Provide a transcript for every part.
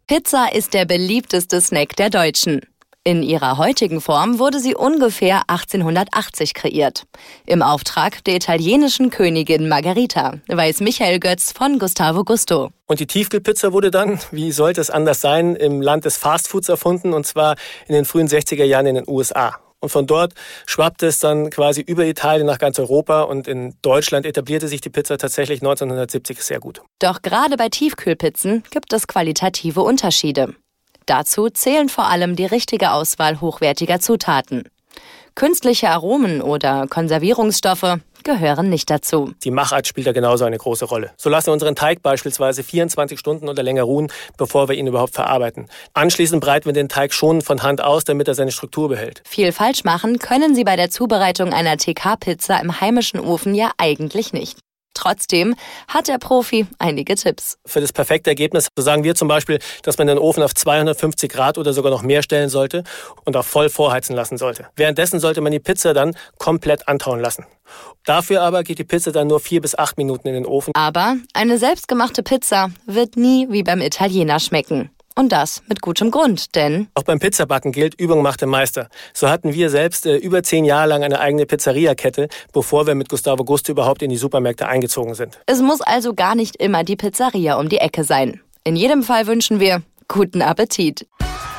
Pizza ist der beliebteste Snack der Deutschen. In ihrer heutigen Form wurde sie ungefähr 1880 kreiert. Im Auftrag der italienischen Königin Margherita, weiß Michael Götz von Gustavo Gusto. Und die Tiefkühlpizza wurde dann, wie sollte es anders sein, im Land des Fastfoods erfunden, und zwar in den frühen 60er Jahren in den USA. Und von dort schwappte es dann quasi über Italien nach ganz Europa, und in Deutschland etablierte sich die Pizza tatsächlich 1970 sehr gut. Doch gerade bei Tiefkühlpizzen gibt es qualitative Unterschiede. Dazu zählen vor allem die richtige Auswahl hochwertiger Zutaten. Künstliche Aromen oder Konservierungsstoffe gehören nicht dazu. Die Machart spielt da genauso eine große Rolle. So lassen wir unseren Teig beispielsweise 24 Stunden oder länger ruhen, bevor wir ihn überhaupt verarbeiten. Anschließend breiten wir den Teig schonend von Hand aus, damit er seine Struktur behält. Viel falsch machen können Sie bei der Zubereitung einer TK-Pizza im heimischen Ofen ja eigentlich nicht. Trotzdem hat der Profi einige Tipps. Für das perfekte Ergebnis sagen wir zum Beispiel, dass man den Ofen auf 250 Grad oder sogar noch mehr stellen sollte und auch voll vorheizen lassen sollte. Währenddessen sollte man die Pizza dann komplett antauen lassen. Dafür aber geht die Pizza dann nur 4 bis 8 Minuten in den Ofen. Aber eine selbstgemachte Pizza wird nie wie beim Italiener schmecken. Und das mit gutem Grund, denn auch beim Pizzabacken gilt, Übung macht den Meister. So hatten wir selbst über 10 Jahre lang eine eigene Pizzeria-Kette, bevor wir mit Gustavo Gusto überhaupt in die Supermärkte eingezogen sind. Es muss also gar nicht immer die Pizzeria um die Ecke sein. In jedem Fall wünschen wir guten Appetit.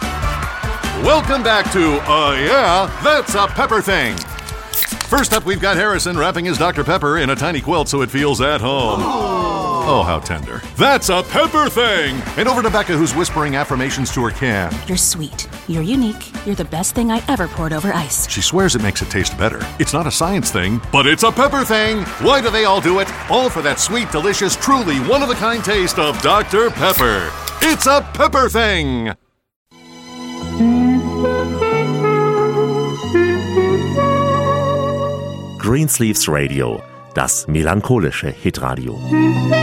Welcome back to Yeah, That's a Pepper Thing. First up, we've got Harrison wrapping his Dr. Pepper in a tiny quilt so it feels at home. Oh, how tender. That's a Pepper Thing! And over to Becca, who's whispering affirmations to her can. You're sweet. You're unique. You're the best thing I ever poured over ice. She swears it makes it taste better. It's not a science thing, but it's a Pepper Thing! Why do they all do it? All for that sweet, delicious, truly one-of-a-kind taste of Dr. Pepper. It's a Pepper Thing! Greensleeves Radio, das melancholische Hitradio.